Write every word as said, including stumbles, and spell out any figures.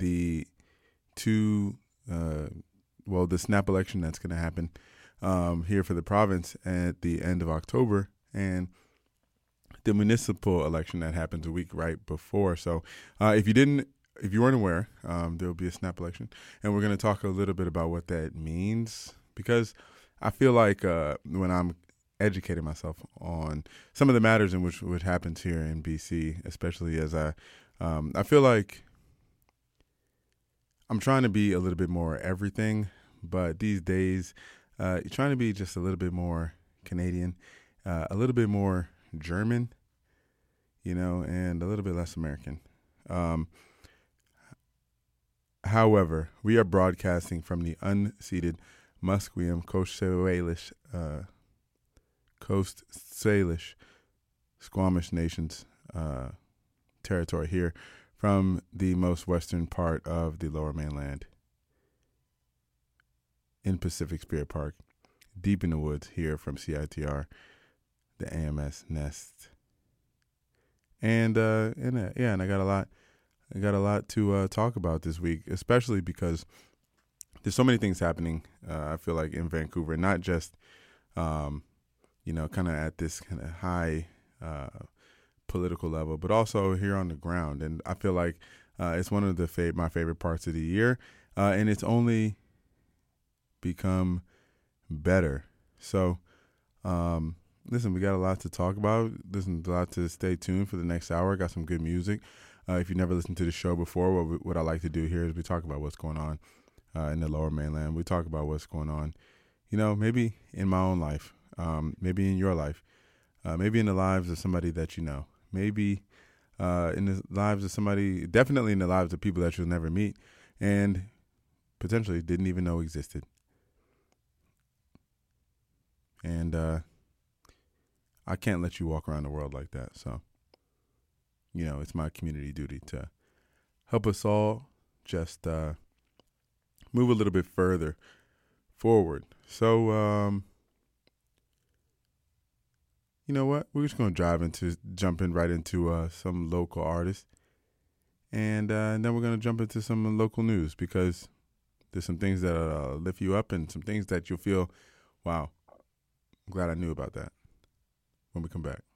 the two, uh, well, the snap election that's going to happen um, here for the province at the end of October, and the municipal election that happens a week right before. So uh, if you didn't, if you weren't aware, um, there will be a snap election, and we're going to talk a little bit about what that means, because I feel like uh, when I'm educating myself on some of the matters in which what happens here in B C, especially as I, um, I feel like I'm trying to be a little bit more everything, but these days, uh, you're trying to be just a little bit more Canadian, uh, a little bit more German, you know, and a little bit less American. Um, however, we are broadcasting from the unceded Musqueam Coast Salish, uh, Coast Salish Squamish Nations uh, territory here from the most western part of the Lower Mainland in Pacific Spirit Park, deep in the woods here from C I T R, the A M S Nest. And uh, and uh, yeah, and I got a lot, I got a lot to uh, talk about this week, especially because there's so many things happening. Uh, I feel like in Vancouver, not just um, you know, kind of at this kind of high uh, political level, but also here on the ground. And I feel like uh, it's one of the fav- my favorite parts of the year, uh, and it's only become better. So. Um, Listen, we got a lot to talk about. Listen, a lot to stay tuned for the next hour. Got some good music. Uh, if you never listened to the show before, what, we, what I like to do here is we talk about what's going on uh, in the Lower Mainland. We talk about what's going on, you know, maybe in my own life, um, maybe in your life, uh, maybe in the lives of somebody that you know, maybe uh, in the lives of somebody, definitely in the lives of people that you'll never meet and potentially didn't even know existed. And, uh, I can't let you walk around the world like that. So, you know, it's my community duty to help us all just uh, move a little bit further forward. So, um, you know what? We're just going to drive into, jump in right into uh, some local artists. And, uh, and then we're going to jump into some local news, because there's some things that uh, lift you up and some things that you'll feel, wow, I'm glad I knew about that. When we come back.